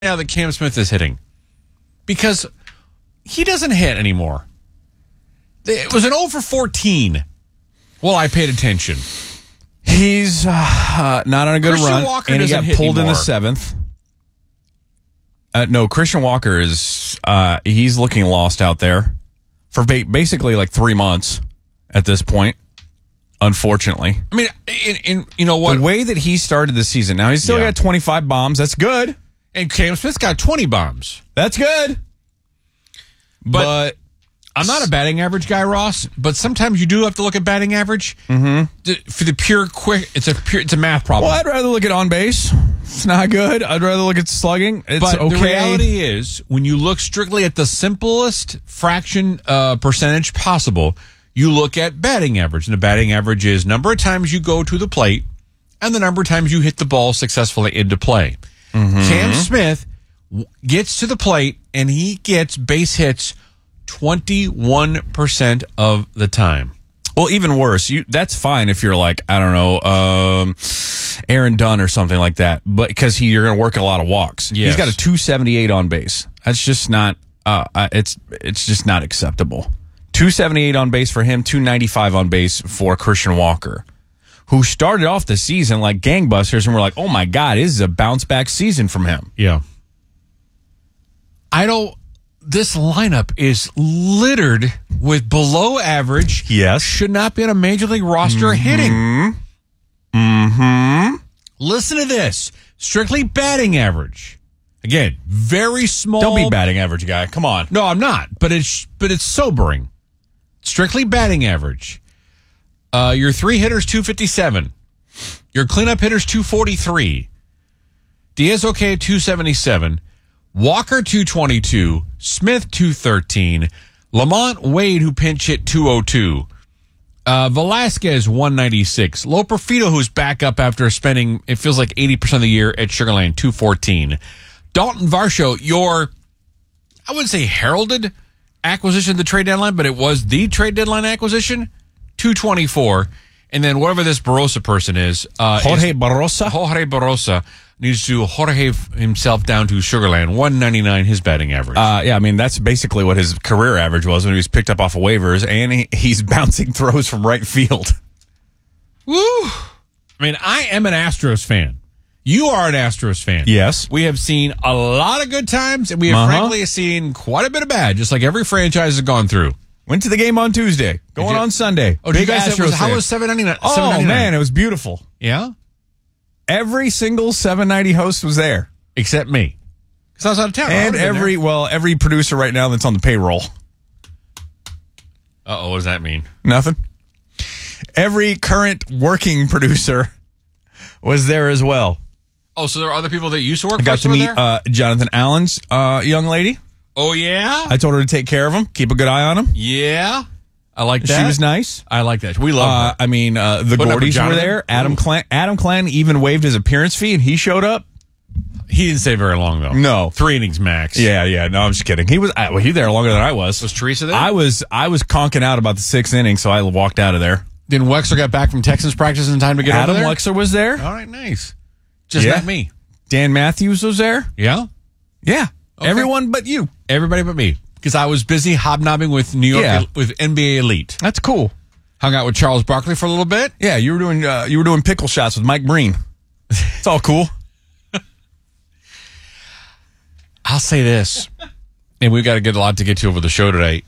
now that Cam Smith is hitting because he doesn't hit anymore. It was an 0 for 14. Well, I paid attention. He's not on a good Christian run, Walker and he doesn't got hit pulled in the anymore. 7th. No, Christian Walker is he's looking lost out there for basically like 3 months at this point. Unfortunately, I mean, in you know what? the way that he started the season, now he's still got 25 bombs. That's good. And Cam Smith's got 20 bombs. That's good. But I'm not a batting average guy, Ross. But sometimes you do have to look at batting average for the pure quick. It's a math problem. well, I'd rather look at on base. It's not good. I'd rather look at slugging. It's But okay. the reality is, when you look strictly at the simplest fraction percentage possible, you look at batting average. And the batting average is number of times you go to the plate and the number of times you hit the ball successfully into play. Cam Smith gets to the plate and he gets base hits 21% of the time. Well, even worse, that's fine if you're like, I don't know, Aaron Dunn or something like that, but because you're going to work a lot of walks. Yes. He's got a 278 on base. That's just not, it's just not acceptable. 278 on base for him, 295 on base for Christian Walker, who started off the season like gangbusters, and we're like, oh my God, this is a bounce back season from him. Yeah. This lineup is littered with below average. Yes. Should not be on a major league roster hitting. Listen to this. Strictly batting average. Again, very small. Don't be batting average guy. Come on. No, I'm not. But it's sobering. Strictly batting average. Your three hitters 257. Your cleanup hitters 243. Diaz okay at 277. Walker 222. Smith 213. Lamont Wade, who pinch hit 202. Velasquez 196. Loperfido, who's back up after spending, it feels like 80% of the year at Sugar Land, 214. Dalton Varsho, I wouldn't say heralded acquisition at the trade deadline, but it was the trade deadline acquisition, 224. And then whatever this Barossa person is. Jorge Barossa? Jorge Barossa needs to Jorge himself down to Sugar Land, 199 his batting average. Yeah, I mean, that's basically what his career average was when he was picked up off of waivers, and he's bouncing throws from right field. Woo! I mean, I am an Astros fan. You are an Astros fan. Yes. We have seen a lot of good times, and we have frankly seen quite a bit of bad, just like every franchise has gone through. Went to the game on Tuesday. Going on Sunday. Oh, did you Big guys Astros how fan. was 799? Oh, 799? man, it was beautiful. Yeah? Every single 790 host was there. Except me. Because I was out of town. And every producer right now that's on the payroll. Uh-oh, what does that mean? Nothing. Every current working producer was there as well. Oh, so there are other people that used to work I for got us to over meet there? Jonathan Allen's young lady. Oh, yeah? I told her to take care of him, keep a good eye on him. Yeah? I like that. She was nice. I like that. We love her. I mean, the Putting up with Gordys were Jonathan? there. Adam Clan even waived his appearance fee, and he showed up. He didn't stay very long, though. No. 3 innings max. Yeah. No, I'm just kidding. He was there longer than I was. Was Teresa there? I was conking out about the 6th inning, so I walked out of there. Then Wexler got back from Texans practice in time to get Adam over there? Wexler was there. All right, nice. Just Yeah. not me. Dan Matthews was there. Yeah? Yeah. Okay. Everyone but you. Everybody but me. Because I was busy hobnobbing with New York, with NBA Elite. That's cool. Hung out with Charles Barkley for a little bit. Yeah, you were doing pickle shots with Mike Breen. It's all cool. I'll say this, and we've got a lot to get to over the show today.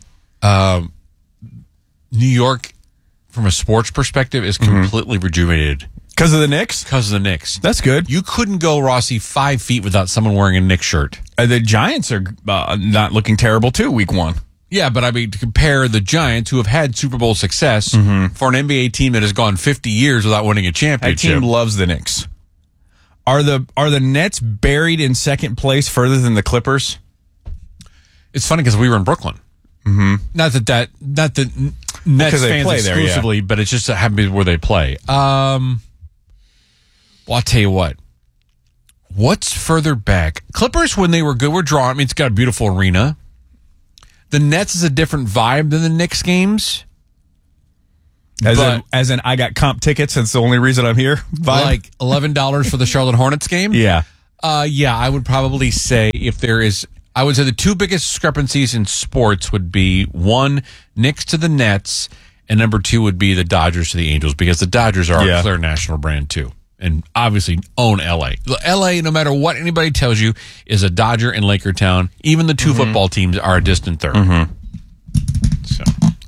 New York, from a sports perspective, is completely rejuvenated. Because of the Knicks? Because of the Knicks. That's good. You couldn't go, Rossi, 5 feet without someone wearing a Knicks shirt. The Giants are not looking terrible, too, week 1. Yeah, but I mean, to compare the Giants, who have had Super Bowl success, for an NBA team that has gone 50 years without winning a That championship. team loves the Knicks. Are the Nets buried in second place further than the Clippers? It's funny because we were in Brooklyn. Mm-hmm. Not that Nets they fans play there, exclusively, but it's just happened to be where they play. Well, I'll tell you what. What's further back? Clippers, when they were good, were drawn. I mean, it's got a beautiful arena. The Nets is a different vibe than the Knicks games. As in, I got comp tickets. That's the only reason I'm here. Vibe? Like $11 for the Charlotte Hornets game. Yeah. Yeah, I would probably say I would say the two biggest discrepancies in sports would be one, Knicks to the Nets, and number two would be the Dodgers to the Angels, because the Dodgers are a clear national brand too, and obviously own LA. LA, no matter what anybody tells you, is a Dodger and Laker town. Even the two football teams are a distant third. So,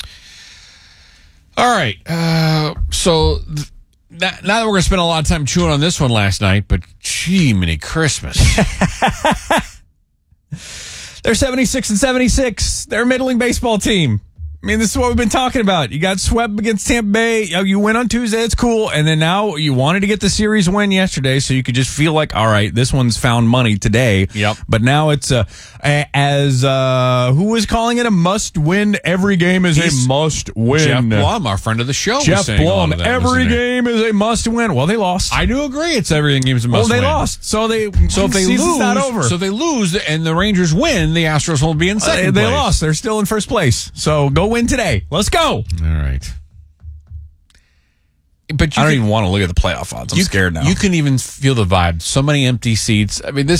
all right. So now that we're going to spend a lot of time chewing on this one last night, but gee, mini Christmas. They're 76 and 76. They're a middling baseball team. I mean, this is what we've been talking about. You got swept against Tampa Bay. You win on Tuesday. It's cool. And then now you wanted to get the series win yesterday, so you could just feel like, all right, this one's found money today. Yep. But now it's who was calling it a must win? Every game is a must win. Jeff Blum, our friend of the show, was Jeff saying a lot Blum, of that, every game is a must win. Well, they lost. I do agree. It's every game is a must Well, win. they lost. So if they lose, not over. So they lose, and the Rangers win, the Astros will be in second They place. lost. They're still in first place. So go win today. Let's go. All right. But I don't even want to look at the playoff odds. I'm scared now. You can even feel the vibe. So many empty seats. I mean,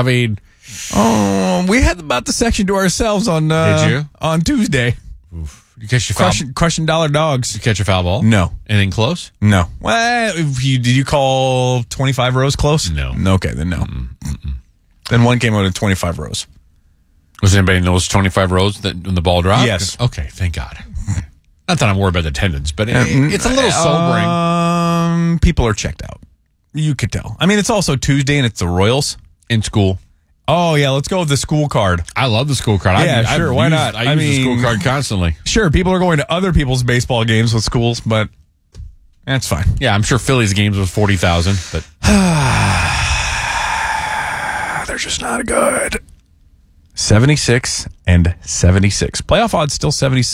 we had about the section to ourselves on Did you? On Tuesday. You catch your foul, Crushing dollar dogs. you catch a foul ball? No. Anything close? No. Well, did you call 25 rows close? No. Okay, then no. Then one came out at 25 rows. Was anybody in those 25 rows when the ball dropped? Yes. Okay, thank God. Not that I'm worried about the attendance, but it's a little sobering. People are checked out. You could tell. I mean, it's also Tuesday and it's the Royals. In school. Oh, yeah, let's go with the school card. I love the school card. Yeah, sure, why not? I use the school card constantly. Sure, people are going to other people's baseball games with schools, but that's fine. Yeah, I'm sure Phillies games was 40,000, but they're just not good. 76 and 76. Playoff odds still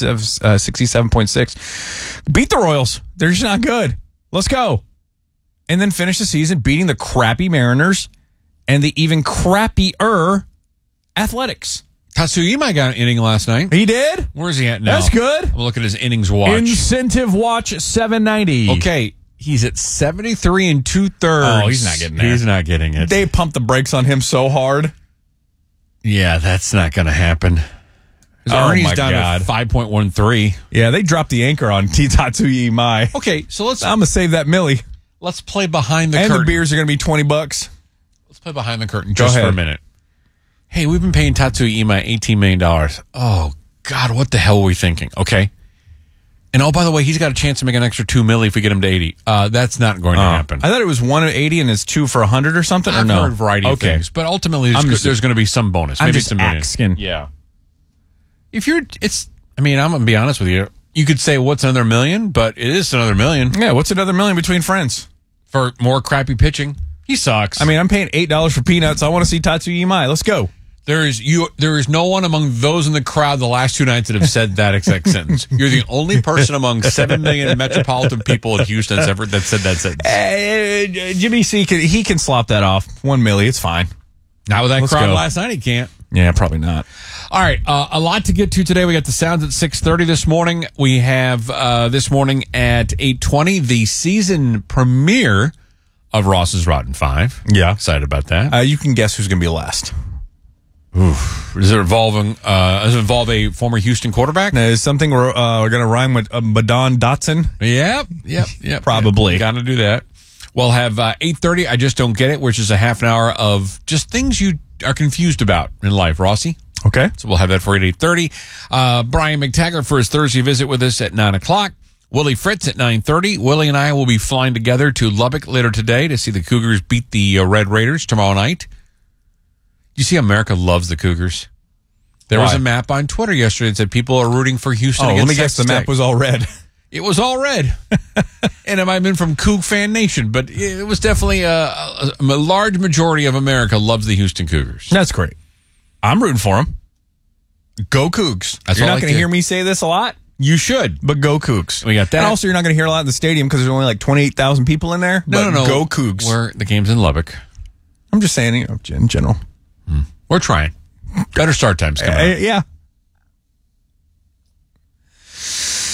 67.6. Beat the Royals. They're just not good. Let's go. And then finish the season beating the crappy Mariners and the even crappier Athletics. Tatsuyima got an inning last night. He did? Where's he at now? That's good. I'm looking at his innings watch. Incentive watch 790. Okay, he's at 73 and 2/3. Oh, he's not getting there. He's not getting it. They pumped the brakes on him so hard. Yeah, that's not going to happen. His earnings down to 5.13. Yeah, they dropped the anchor on Tatsuya Imai. Okay, so I'm going to save that milli. let's play behind the and curtain. And the beers are going to be $20. Let's play behind the curtain just for a minute. Hey, we've been paying Tatsuya Imai $18 million. Oh, God, what the hell were we thinking? Okay. And oh, by the way, he's got a chance to make an extra $2 million if we get him to 80. That's not going to happen. I thought it was 1 at 80 and it's 2 for 100 or something. I've or no? heard a variety of things, but ultimately there's going to be some bonus. Maybe some million. Asking. Yeah. If you're, I'm going to be honest with you. You could say, what's another $1 million? But it is another $1 million. Yeah, what's another $1 million between friends? For more crappy pitching. He sucks. I mean, I'm paying $8 for peanuts. I want to see Tatsuya Imai. Let's go. There is no one among those in the crowd the last two nights that have said that exact sentence. You're the only person among 7 million metropolitan people in Houston that said that sentence. Jimmy C, he can slop that off. $1 million, it's fine. Not with that crowd last night, he can't. Yeah, probably not. All right, a lot to get to today. We got the Sounds at 6:30 this morning. We have this morning at 8:20 the season premiere of Ross's Rotten Five. Yeah, excited about that. You can guess who's going to be last. Oof. Does it involve a former Houston quarterback? Is something we're going to rhyme with Badon Dotson? Yep. Probably. Got to do that. We'll have 8:30. I just don't get it, which is a half an hour of just things you are confused about in life, Rossi. Okay. So we'll have that for you at 8:30. Brian McTaggart for his Thursday visit with us at 9 o'clock. Willie Fritz at 9:30. Willie and I will be flying together to Lubbock later today to see the Cougars beat the Red Raiders tomorrow night. You see, America loves the Cougars. There was a map on Twitter yesterday that said people are rooting for Houston against let me guess, Texas the map Tech. was all red. It was all red. And it might have been from Coug Fan Nation, but it was definitely a large majority of America loves the Houston Cougars. That's great. I'm rooting for them. Go Cougs. You're not going to hear me say this a lot. You should. But go Cougs. We got that. And also, you're not going to hear a lot in the stadium because there's only like 28,000 people in there. No. Go Cougs. The game's in Lubbock. I'm just saying, in general. We're trying. Better start times coming up. Yeah.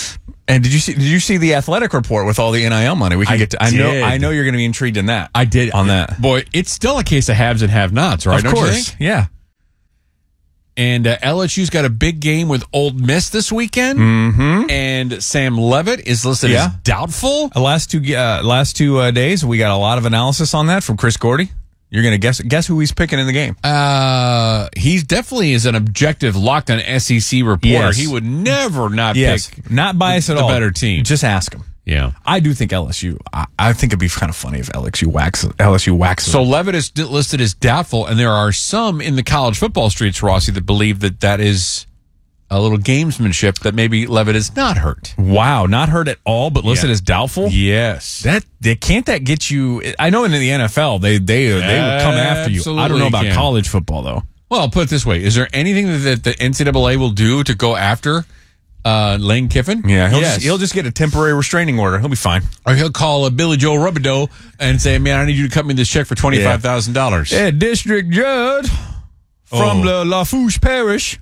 And did you see the athletic report with all the NIL money? We can get to. I know you're going to be intrigued in that. I did on that. Boy, it's still a case of haves and have-nots, right? Of course, don't you think? yeah. And LSU's got a big game with Old Miss this weekend. Mm-hmm. And Sam Levitt is listed as doubtful. The last two days, we got a lot of analysis on that from Chris Gordy. You're going to guess who he's picking in the game. He's definitely is an objective, locked on SEC reporter. Yes. He would never not pick not biased at all. The better team. Just ask him. Yeah, I do think LSU. I think it'd be kind of funny if LSU waxes. So Levitt is listed as doubtful, and there are some in the college football streets, Rossi, that believe that is a little gamesmanship, that maybe Levitt is not hurt. Wow, not hurt at all, but listed as doubtful. Yes, that get you? I know in the NFL they would come after you. I don't know about college football though. Well, I'll put it this way: is there anything that the NCAA will do to go after Lane Kiffin? Yeah, he'll just get a temporary restraining order. He'll be fine. Or he'll call Billy Joe Robideau and say, "Man, I need you to cut me this check for $25,000." Yeah, district judge from the Lafourche Parish.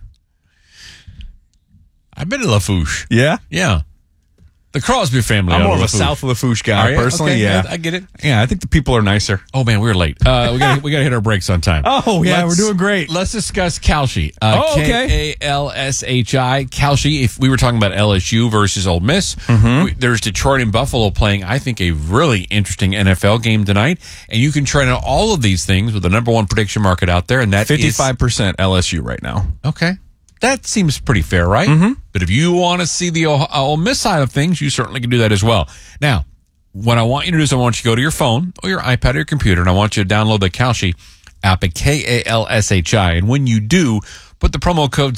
I've been to Lafourche. Yeah? Yeah. The Crosby family. I'm more of a South Lafourche guy, personally. Okay. Yeah, I get it. Yeah, I think the people are nicer. Oh man, we're late. We got to hit our brekes on time. Oh yeah, we're doing great. Let's discuss Kalshi. Okay. Kalshi. Kalshi. If we were talking about LSU versus Ole Miss, there's Detroit and Buffalo playing, I think, a really interesting NFL game tonight. And you can trade on all of these things with the number one prediction market out there, and that 55% LSU right now. Okay. That seems pretty fair, right? Mm-hmm. But if you want to see the Ole Miss side of things, you certainly can do that as well. Now, what I want you to do is I want you to go to your phone or your iPad or your computer, and I want you to download the Kalshi app at Kalshi. And when you do, put the promo code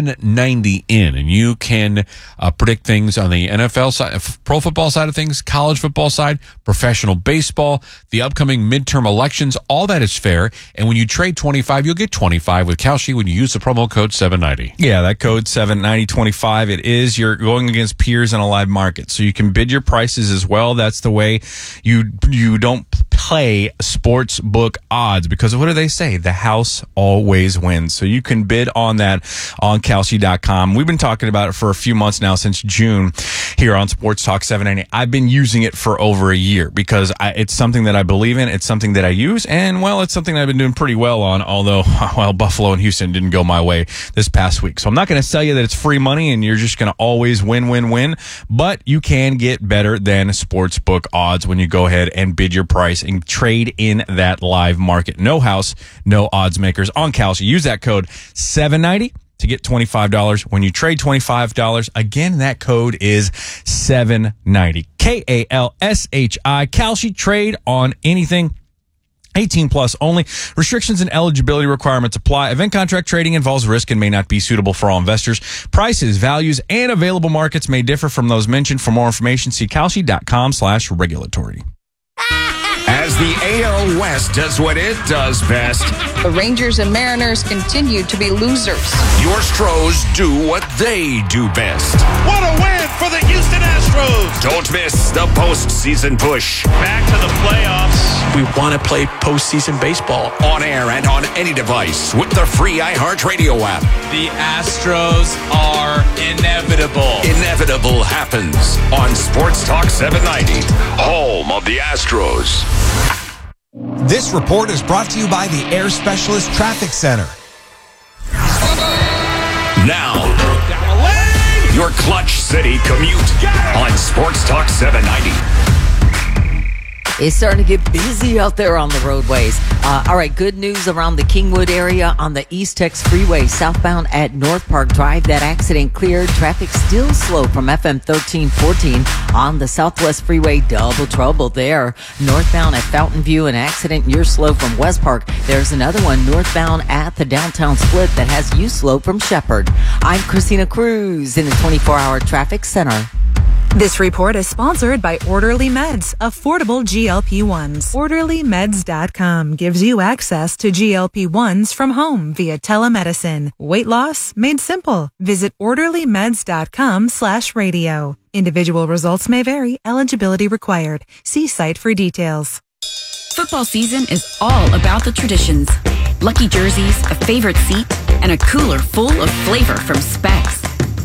790 in, and you can predict things on the NFL side, pro football side of things, college football side, professional baseball, the upcoming midterm elections. All that is fair. And when you trade 25, you'll get 25 with Kalshi when you use the promo code 790. Yeah, that code 79025. It is, you're going against peers in a live market, so you can bid your prices as well. That's the way you don't play sports book odds, because what do they say? The house always wins. So you can bid on that on Kalshi.com. We've been talking about it for a few months now, since June, here on Sports Talk 790. I've been using it for over a year because it's something that I believe in. It's something that I use, and well, it's something I've been doing pretty well on, although, well, Buffalo and Houston didn't go my way this past week. So I'm not going to tell you that it's free money and you're just going to always win, but you can get better than sports book odds when you go ahead and bid your price and trade in that live market. No house, no odds makers on Kalshi. Use that code 790 to get $25 when you trade $25. Again, that code is 790. Kalshi. Kalshi. Trade on anything. 18 plus only. Restrictions and eligibility requirements apply. Event contract trading involves risk and may not be suitable for all investors. Prices, values, and available markets may differ from those mentioned. For more information, see Kalshi.com/regulatory. As the AL West does what it does best. The Rangers and Mariners continue to be losers. Your Stros do what they do best. What a win for the Houston Astros! Don't miss the postseason push. Back to the playoffs. We want to play postseason baseball. On air and on any device with the free iHeartRadio app. The Astros are inevitable. Inevitable happens on Sports Talk 790, home of the Astros. This report is brought to you by the Air Specialist Traffic Center. Now, your Clutch City commute on Sports Talk 790. It's starting to get busy out there on the roadways. All right, good news around the Kingwood area on the East Tex Freeway, southbound at North Park Drive. That accident cleared. Traffic still slow from FM 1314 on the Southwest Freeway. Double trouble there. Northbound at Fountain View, an accident. You're slow from West Park. There's another one northbound at the downtown split that has you slow from Shepherd. I'm Christina Cruz in the 24-hour traffic center. This report is sponsored by Orderly Meds, affordable GLP-1s. OrderlyMeds.com gives you access to GLP-1s from home via telemedicine. Weight loss made simple. Visit OrderlyMeds.com/radio. Individual results may vary. Eligibility required. See site for details. Football season is all about the traditions. Lucky jerseys, a favorite seat, and a cooler full of flavor from Specs.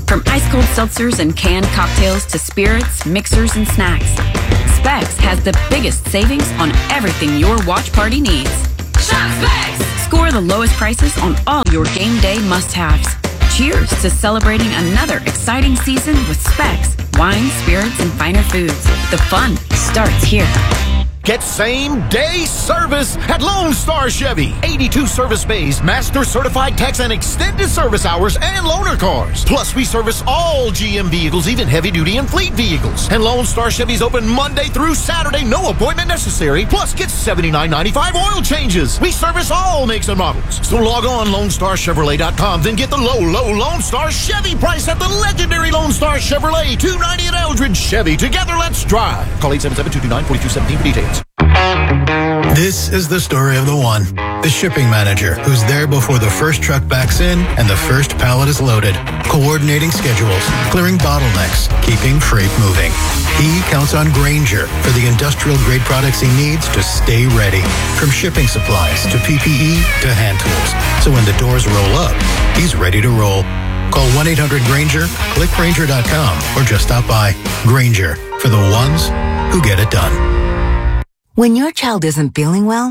From ice-cold seltzers and canned cocktails to spirits, mixers, and snacks, Specs has the biggest savings on everything your watch party needs. Shop Specs! Score the lowest prices on all your game day must-haves. Cheers to celebrating another exciting season with Specs, wine, spirits, and finer foods. The fun starts here. Get same-day service at Lone Star Chevy. 82 service bays, master certified techs, and extended service hours and loaner cars. Plus, we service all GM vehicles, even heavy-duty and fleet vehicles. And Lone Star Chevy's open Monday through Saturday, no appointment necessary. Plus, get $79.95 oil changes. We service all makes and models. So log on LoneStarChevrolet.com, then get the low Lone Star Chevy price at the legendary Lone Star Chevrolet, 290 at Eldridge Chevy. Together, let's drive. Call 877-229-4217 for details. This is the story of the one, the shipping manager, who's there before the first truck backs in and the first pallet is loaded, coordinating schedules, clearing bottlenecks, keeping freight moving. He counts on Grainger for the industrial-grade products he needs to stay ready, from shipping supplies to PPE to hand tools. So when the doors roll up, he's ready to roll. Call 1-800-GRAINGER, click Grainger.com, or just stop by. Grainger, for the ones who get it done. When your child isn't feeling well,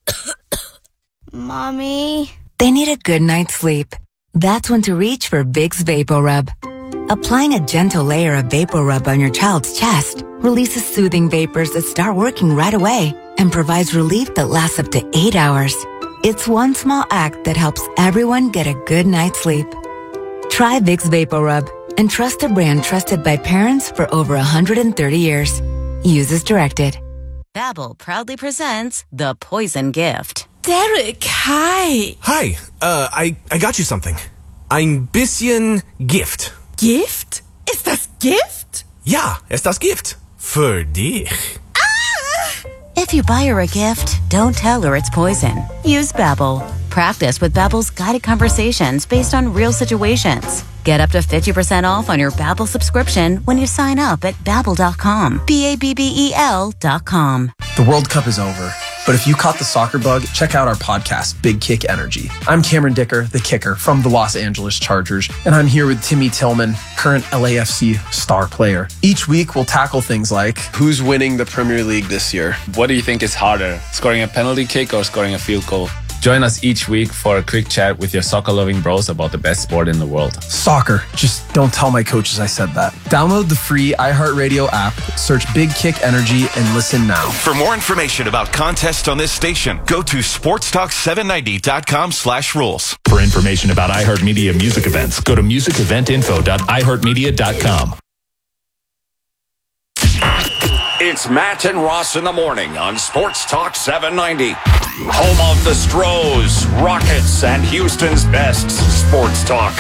Mommy, they need a good night's sleep. That's when to reach for Vicks VapoRub. Applying a gentle layer of VapoRub on your child's chest releases soothing vapors that start working right away and provides relief that lasts up to 8 hours. It's one small act that helps everyone get a good night's sleep. Try Vicks VapoRub and trust a brand trusted by parents for over 130 years. Use as directed. Babbel proudly presents The Poison Gift. Derek, hi. Hi, I got you something. Ein bisschen Gift. Gift? Ist das Gift? Ja, ist das Gift. Für dich. If you buy her a gift, don't tell her it's poison. Use Babbel. Practice with Babbel's guided conversations based on real situations. Get up to 50% off on your Babbel subscription when you sign up at Babbel.com. Babbel.com. The World Cup is over, but if you caught the soccer bug, check out our podcast, Big Kick Energy. I'm Cameron Dicker, the kicker from the Los Angeles Chargers, and I'm here with Timmy Tillman, current LAFC star player. Each week, we'll tackle things like, who's winning the Premier League this year? What do you think is harder, scoring a penalty kick or scoring a field goal? Join us each week for a quick chat with your soccer-loving bros about the best sport in the world. Soccer. Just don't tell my coaches I said that. Download the free iHeartRadio app, search Big Kick Energy, and listen now. For more information about contests on this station, go to sportstalk790.com/rules. For information about iHeartMedia music events, go to musiceventinfo.iheartmedia.com. It's Matt and Ross in the morning on Sports Talk 790. Home of the Stros, Rockets, and Houston's best sports talk.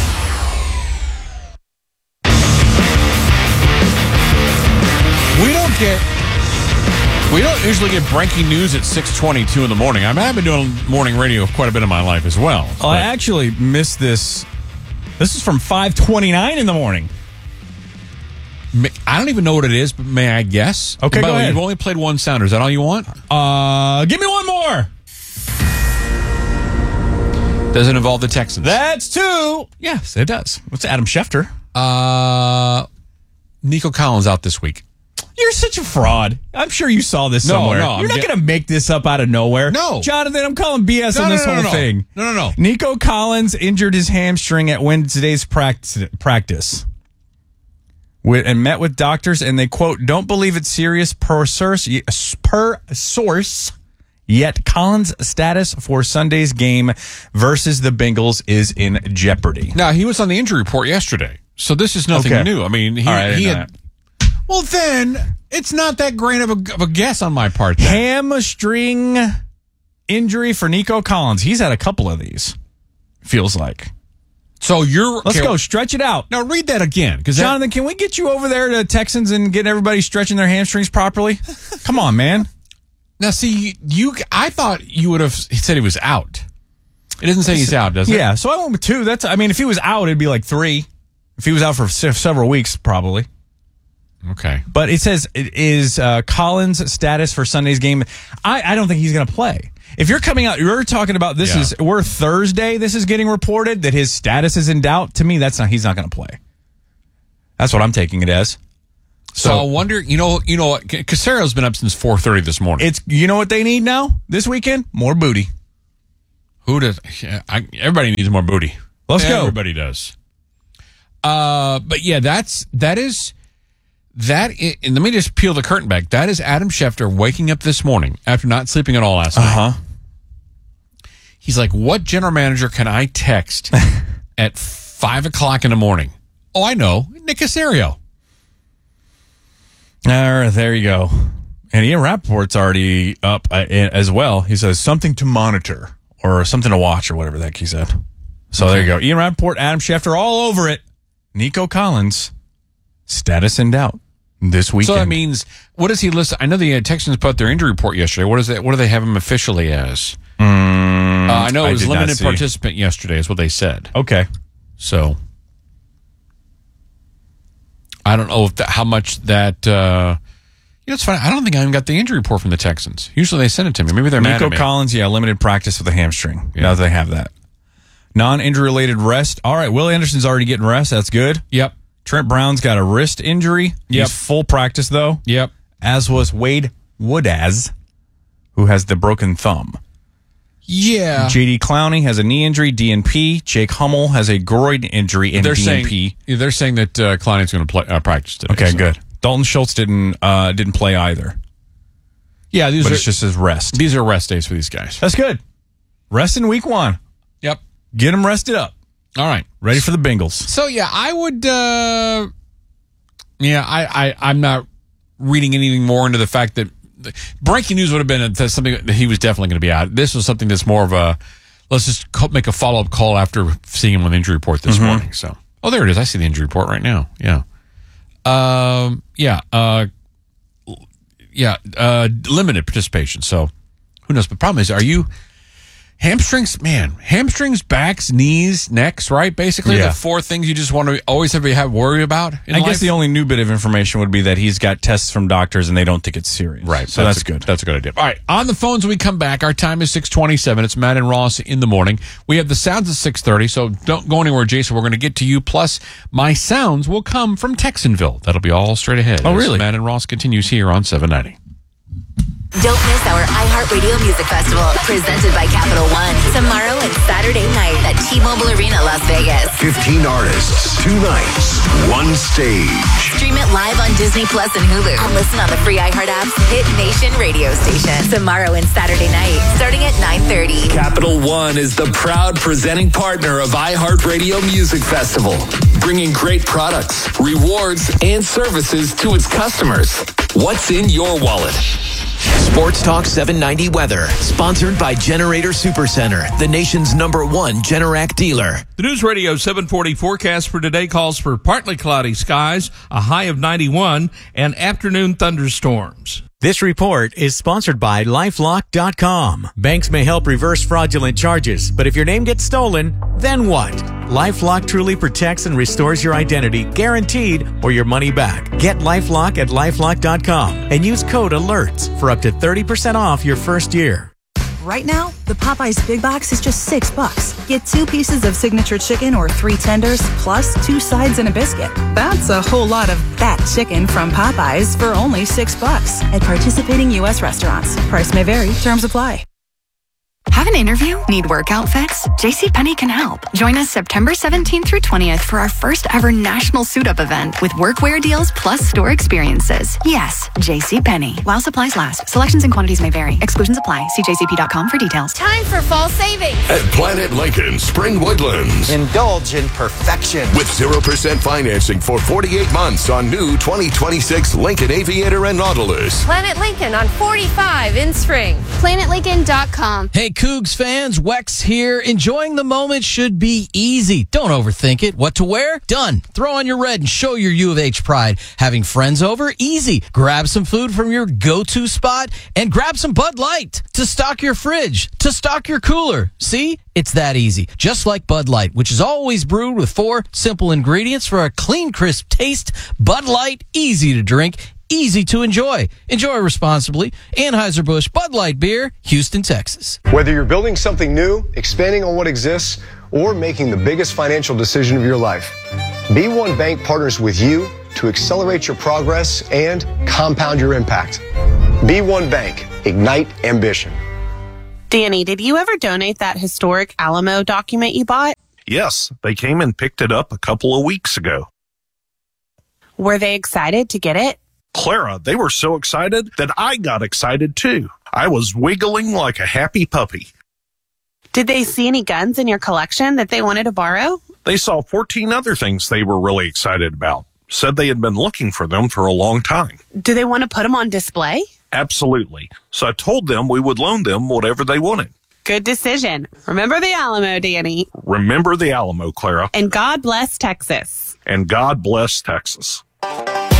We don't usually get breaking news at 6:22 in the morning. I mean, I've been doing morning radio quite a bit of my life as well. Oh, I actually missed this. This is from 5:29 in the morning. I don't even know what it is, but may I guess? Okay, go ahead. You've only played one sounder. Is that all you want? Give me one more. Does it involve the Texans? That's two. Yes, it does. What's Adam Schefter? Nico Collins out this week. You're such a fraud. I'm sure you saw this somewhere. No, you're not going to make this up out of nowhere. No. Jonathan, I'm calling BS on this whole thing. No. Nico Collins injured his hamstring at Wednesday's practice. And met with doctors, and they, quote, don't believe it's serious per source, yet Collins' status for Sunday's game versus the Bengals is in jeopardy. Now, he was on the injury report yesterday, so this is nothing new. I mean, he had... Well, then, it's not that great of a guess on my part. Then. Hamstring injury for Nico Collins. He's had a couple of these, feels like. So let's go stretch it out. Now read that again, because Jonathan, can we get you over there to Texans and get everybody stretching their hamstrings properly? Come on, man. Now, see, I thought you would have said he was out. It doesn't say he's out, does it? Yeah, so I went with 2. If he was out, it'd be like 3. If he was out for several weeks, probably. Okay, but it says it is Collins' status for Sunday's game. I don't think he's going to play. If you're coming out, you're talking about we're Thursday. This is getting reported that his status is in doubt. To me, he's not going to play. That's what I'm taking it as. So I wonder, you know what? Casero's been up since 4:30 this morning. You know what they need now this weekend? More booty. Who does? Everybody needs more booty. Let's go. Everybody does. But yeah, that is. And let me just peel the curtain back. That is Adam Schefter waking up this morning after not sleeping at all last night. He's like, what general manager can I text at 5 o'clock in the morning? Oh, I know. Nick Caserio. There you go. And Ian Rappaport's already up as well. He says something to monitor or something to watch or whatever the heck he said. So there you go. Ian Rappaport, Adam Schefter, all over it. Nico Collins, status in doubt this weekend. So that means, what does he list? I know the Texans put their injury report yesterday. What do they have him officially as? I know it was limited participant yesterday is what they said. Okay. So I don't know how much that. It's funny. I don't think I even got the injury report from the Texans. Usually they send it to me. Maybe they're mad at me. Nico Collins, limited practice with a hamstring. Yeah. Now that they have that. Non-injury related rest. All right, Will Anderson's already getting rest. That's good. Yep. Trent Brown's got a wrist injury. He's full practice, though. Yep. As was Wade Woodaz, who has the broken thumb. Yeah. J.D. Clowney has a knee injury, DNP. Jake Hummel has a groin injury and DNP. They're saying that Clowney's going to practice today. Okay, good. Dalton Schultz didn't play either. Yeah, it's just his rest. These are rest days for these guys. That's good. Rest in week 1. Yep. Get them rested up. All right. Ready for the Bengals. So, yeah, I would... I'm not reading anything more into the fact that... breaking news would have been something that he was definitely going to be out. This was something that's more of a... Let's just make a follow-up call after seeing him on the injury report this morning. So, there it is. I see the injury report right now. Yeah. Limited participation. So, who knows? But the problem is, are you... Hamstrings, backs, knees, necks, right? Basically, the 4 things you just want to always have worry about in life. Guess the only new bit of information would be that he's got tests from doctors and they don't think it's serious. Right. So that's good. That's a good idea. All right. On the phones when we come back, our time is 6:27. It's Matt and Ross in the morning. We have the sounds at 6:30, so don't go anywhere, Jason. We're going to get to you. Plus, my sounds will come from Texanville. That'll be all straight ahead. Oh, really? Matt and Ross continues here on 790. Don't miss our iHeartRadio Music Festival, presented by Capital One, tomorrow and Saturday night at T-Mobile Arena, Las Vegas. 15 artists, 2 nights, 1 stage. Stream it live on Disney Plus and Hulu, and listen on the free iHeart app's Hit Nation radio station. Tomorrow and Saturday night, starting at 9:30. Capital One is the proud presenting partner of iHeartRadio Music Festival, bringing great products, rewards, and services to its customers. What's in your wallet? Sports Talk 790 weather, sponsored by Generator Supercenter, the nation's #1 Generac dealer. The News Radio 740 forecast for today calls for partly cloudy skies, a high of 91, and afternoon thunderstorms. This report is sponsored by LifeLock.com. Banks may help reverse fraudulent charges, but if your name gets stolen, then what? LifeLock truly protects and restores your identity, guaranteed, or your money back. Get LifeLock at LifeLock.com and use code ALERTS for up to 30% off your first year. Right now, the Popeyes Big Box is just $6. Get 2 pieces of signature chicken or 3 tenders, plus 2 sides and a biscuit. That's a whole lot of that chicken from Popeyes for only $6 at participating U.S. restaurants. Price may vary. Terms apply. Have an interview? Need workout fix? JCPenney can help. Join us September 17th through 20th for our first ever national suit-up event with workwear deals plus store experiences. Yes, JCPenney. While supplies last. Selections and quantities may vary. Exclusions apply. See jcp.com for details. Time for fall savings. At Planet Lincoln Spring Woodlands. Indulge in perfection. With 0% financing for 48 months on new 2026 Lincoln Aviator and Nautilus. Planet Lincoln on 45 in Spring. PlanetLincoln.com. Hey, Cougs fans, Wex here. Enjoying the moment should be easy. Don't overthink it. What to wear? Done. Throw on your red and show your U of H pride. Having friends over? Easy. Grab some food from your go-to spot and grab some Bud Light to stock your fridge, to stock your cooler. See? It's that easy. Just like Bud Light, which is always brewed with 4 simple ingredients for a clean, crisp taste. Bud Light, easy to drink, easy to enjoy. Enjoy responsibly. Anheuser-Busch Bud Light Beer, Houston, Texas. Whether you're building something new, expanding on what exists, or making the biggest financial decision of your life, B1 Bank partners with you to accelerate your progress and compound your impact. B1 Bank, ignite ambition. Danny, did you ever donate that historic Alamo document you bought? Yes, they came and picked it up a couple of weeks ago. Were they excited to get it? Clara, they were so excited that I got excited too. I was wiggling like a happy puppy. Did they see any guns in your collection that they wanted to borrow? They saw 14 other things they were really excited about. Said they had been looking for them for a long time. Do they want to put them on display? Absolutely. So I told them we would loan them whatever they wanted. Good decision. Remember the Alamo, Danny. Remember the Alamo, Clara. And God bless Texas. And God bless Texas.